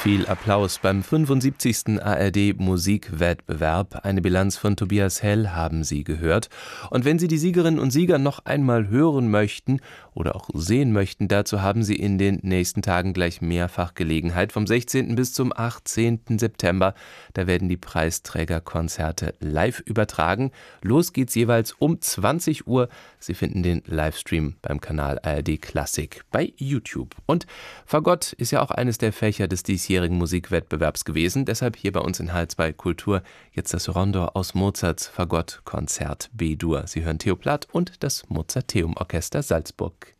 Viel Applaus beim 75. ARD-Musikwettbewerb. Eine Bilanz von Tobias Hell haben Sie gehört. Und wenn Sie die Siegerinnen und Sieger noch einmal hören möchten oder auch sehen möchten, dazu haben Sie in den nächsten Tagen gleich mehrfach Gelegenheit. Vom 16. bis zum 18. September, da werden die Preisträgerkonzerte live übertragen. Los geht's jeweils um 20 Uhr. Sie finden den Livestream beim Kanal ARD Klassik bei YouTube. Und Fagott ist ja auch eines der Fächer des diesjährigen Musikwettbewerbs gewesen. Deshalb hier bei uns in H2 Kultur jetzt das Rondo aus Mozarts Fagott-Konzert B-Dur. Sie hören Theo Platt und das Mozarteum Orchester Salzburg.